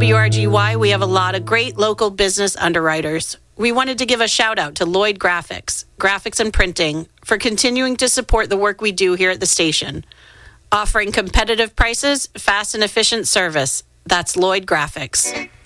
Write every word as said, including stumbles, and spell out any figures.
W R G Y, we have a lot of great local business underwriters. We wanted to give a shout out to Lloyd Graphics, Graphics and Printing, for continuing to support the work we do here at the station. Offering competitive prices, fast and efficient service. That's Lloyd Graphics.